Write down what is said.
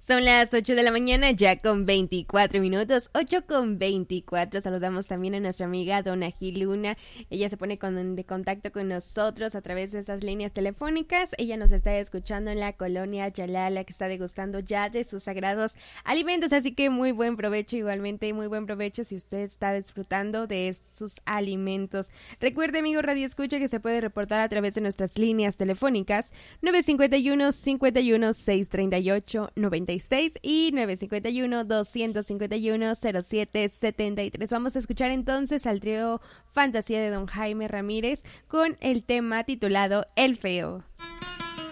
Son las 8 de la mañana, ya con 24 minutos, 8 con 24. Saludamos también a nuestra amiga Dona Giluna. Ella se pone de contacto con nosotros a través de estas líneas telefónicas. Ella nos está escuchando en la colonia Yalala, que está degustando ya de sus sagrados alimentos. Así que muy buen provecho, igualmente muy buen provecho si usted está disfrutando de sus alimentos. Recuerde, amigo Radio Escucha, que se puede reportar a través de nuestras líneas telefónicas 951 51 638 96 y 951 251 0773. Vamos a escuchar entonces al trío Fantasía de Don Jaime Ramírez con el tema titulado El Feo.